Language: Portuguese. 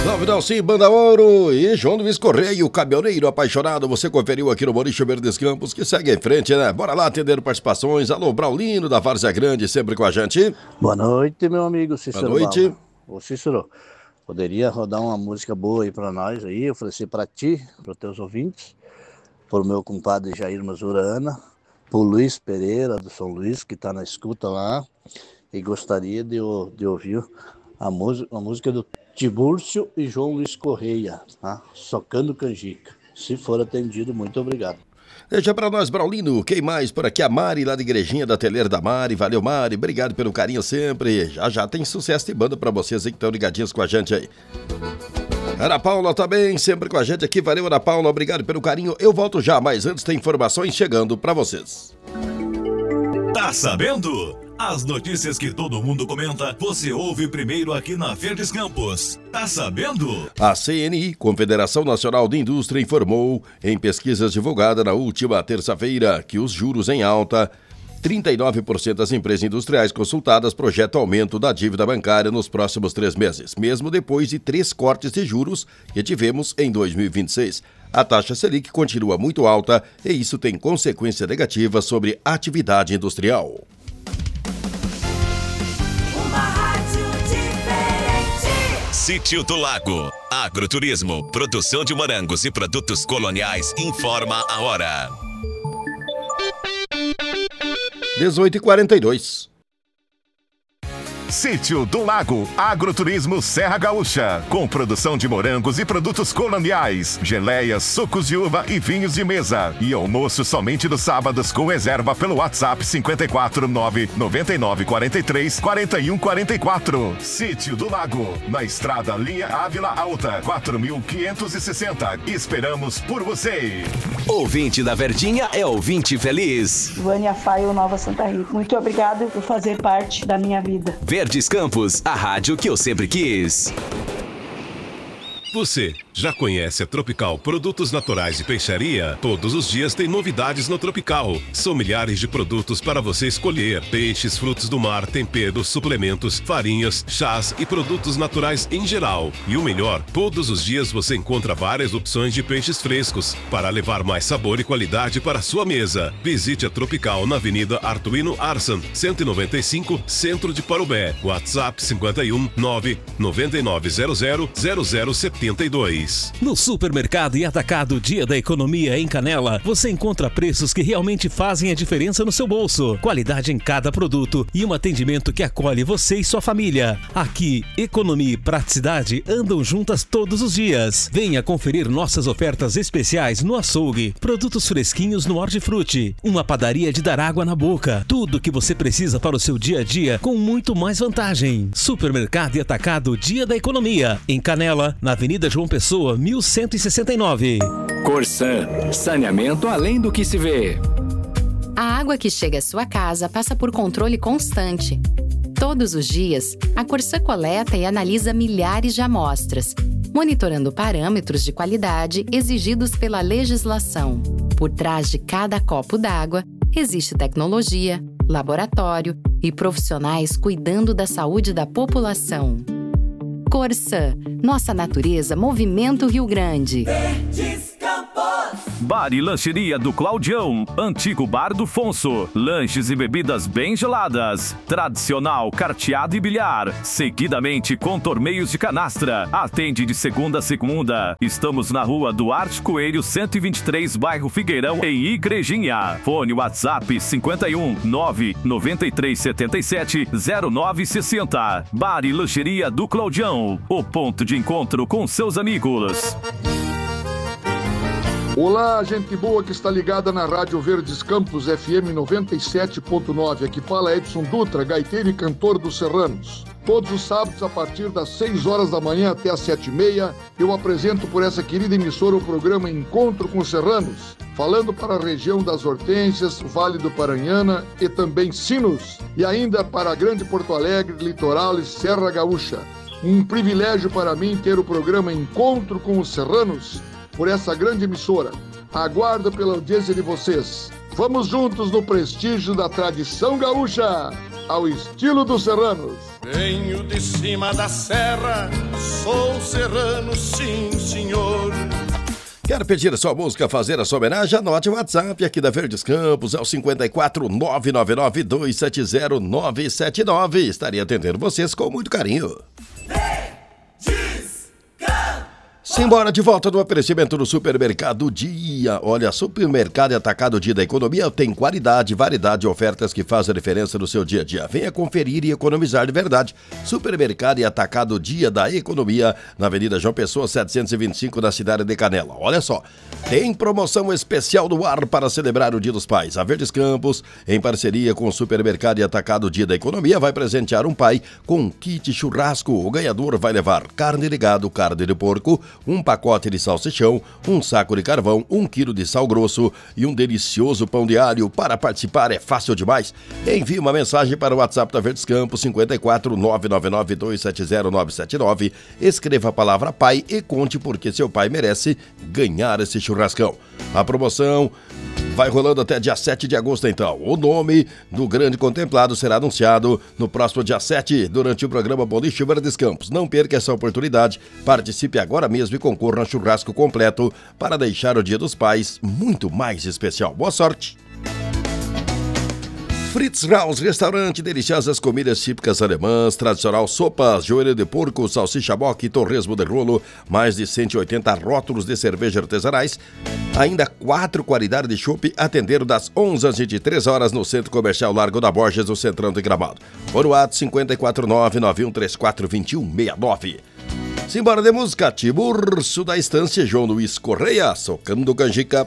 Dalci, Banda Ouro e João Luiz Correia, o caminhoneiro apaixonado. Você conferiu aqui no Maurício Verdes Campos, que segue em frente, né? Bora lá atender participações. Alô, Braulino da Várzea Grande, sempre com a gente. Boa noite, meu amigo Cícero. Boa noite. Ô Cícero, poderia rodar uma música boa aí pra nós aí, oferecer pra ti, pros teus ouvintes, pro meu compadre Jair Mazurana, pro Luiz Pereira do São Luís, que tá na escuta lá, e gostaria de ouvir a música do Tibúrcio e João Luiz Correia, tá? Socando Canjica. Se for atendido, muito obrigado. Deixa pra nós, Braulino. Quem mais por aqui? A Mari, lá da Igrejinha da Teleira da Mari. Valeu, Mari. Obrigado pelo carinho sempre. Já tem sucesso de banda pra vocês aí que estão ligadinhos com a gente aí. Ana Paula também, sempre com a gente aqui. Valeu, Ana Paula. Obrigado pelo carinho. Eu volto já, mas antes tem informações chegando pra vocês. Tá sabendo? As notícias que todo mundo comenta, você ouve primeiro aqui na Verdes Campos. Tá sabendo? A CNI, Confederação Nacional de Indústria, informou, em pesquisas divulgadas na última terça-feira, que os juros em alta, 39% das empresas industriais consultadas projetam aumento da dívida bancária nos próximos 3 meses, mesmo depois de 3 cortes de juros que tivemos em 2026. A taxa Selic continua muito alta e isso tem consequência negativa sobre a atividade industrial. Sítio do Lago. Agroturismo, produção de morangos e produtos coloniais. Informa a hora. 18h42. Sítio do Lago, Agroturismo Serra Gaúcha, com produção de morangos e produtos coloniais, geleias, sucos de uva e vinhos de mesa. E almoço somente nos sábados com reserva pelo WhatsApp 549-9943-4144. Sítio do Lago, na estrada Linha Ávila Alta, 4560. Esperamos por você. Ouvinte da Verdinha é ouvinte feliz. Vânia Faio, Nova Santa Rita. Muito obrigado por fazer parte da minha vida. Verdes Campos, a rádio que eu sempre quis. Você já conhece a Tropical Produtos Naturais e Peixaria? Todos os dias tem novidades no Tropical. São milhares de produtos para você escolher. Peixes, frutos do mar, temperos, suplementos, farinhas, chás e produtos naturais em geral. E o melhor, todos os dias você encontra várias opções de peixes frescos para levar mais sabor e qualidade para a sua mesa. Visite a Tropical na Avenida Artuino Arsan, 195, Centro de Parobé. WhatsApp 51 99900 0072. No Supermercado e Atacado Dia da Economia em Canela, você encontra preços que realmente fazem a diferença no seu bolso. Qualidade em cada produto e um atendimento que acolhe você e sua família. Aqui, economia e praticidade andam juntas todos os dias. Venha conferir nossas ofertas especiais no açougue, produtos fresquinhos no Hortifruti, uma padaria de dar água na boca. Tudo que você precisa para o seu dia a dia com muito mais vantagem. Supermercado e Atacado Dia da Economia em Canela, na Avenida João Pessoa, 1169. Corsan, saneamento além do que se vê. A água que chega à sua casa passa por controle constante. Todos os dias, a Corsan coleta e analisa milhares de amostras, monitorando parâmetros de qualidade exigidos pela legislação. Por trás de cada copo d'água, existe tecnologia, laboratório e profissionais cuidando da saúde da população. Corsan, nossa natureza, Movimento Rio Grande. Verdes Campos. Bar e Lancheria do Claudião, antigo Bar do Fonso. Lanches e bebidas bem geladas. Tradicional, carteado e bilhar. Seguidamente com torneios de canastra. Atende de segunda a segunda. Estamos na rua Duarte Coelho, 123, bairro Figueirão, em Igrejinha. Fone WhatsApp 51 99377 0960. Bar e Lancheria do Claudião, o ponto de encontro com seus amigos. Olá, gente boa que está ligada na Rádio Verdes Campos FM 97.9. Aqui fala Edson Dutra, gaiteiro e cantor dos Serranos. Todos os sábados, a partir das 6 horas da manhã até as 7h30, eu apresento por essa querida emissora o programa Encontro com Serranos, falando para a região das Hortênsias, Vale do Paranhana e também Sinos, e ainda para a Grande Porto Alegre, Litoral e Serra Gaúcha. Um privilégio para mim ter o programa Encontro com os Serranos por essa grande emissora. Aguardo pela audiência de vocês. Vamos juntos no prestígio da tradição gaúcha. ao estilo dos serranos. Venho de cima da serra, sou serrano, sim senhor. Quer pedir sua música, fazer a sua homenagem? Anote o WhatsApp aqui da Verdes Campos, é o 54 999 270 979. Estaria atendendo vocês com muito carinho. Simbora, de volta no oferecimento do Supermercado Dia. Olha, Supermercado e Atacado Dia da Economia tem qualidade, variedade de ofertas que fazem a diferença no seu dia a dia. Venha conferir e economizar de verdade. Supermercado e Atacado Dia da Economia, na Avenida João Pessoa, 725, na cidade de Canela. Olha só, tem promoção especial no ar para celebrar o Dia dos Pais. A Verdes Campos, em parceria com o Supermercado e Atacado Dia da Economia, vai presentear um pai com um kit churrasco. O ganhador vai levar carne de gado, carne de porco, um pacote de salsichão, um saco de carvão, 1 quilo de sal grosso e um delicioso pão de alho. Para participar é fácil demais. Envie uma mensagem para o WhatsApp da Verdes Campos, 54 999 270 979. Escreva a palavra pai e conte porque seu pai merece ganhar esse churrascão. A promoção vai rolando até dia 7 de agosto, então. O nome do grande contemplado será anunciado no próximo dia 7, durante o programa Boliche Verdes Campos. Não perca essa oportunidade. Participe agora mesmo e concorra a churrasco completo para deixar o Dia dos Pais muito mais especial. Boa sorte! Fritz Raus, restaurante, deliciosas comidas típicas alemãs, tradicional sopas, joelho de porco, salsicha boque, torresmo de rolo, mais de 180 rótulos de cerveja artesanais, ainda 4 qualidades de chopp, atendendo das 11 às 23 horas no Centro Comercial Largo da Borges, no Centrão de Gramado. Por WhatsApp 549-9134-2169. Simbora de música, Tiburcio da Estância, João Luiz Correia, socando canjica.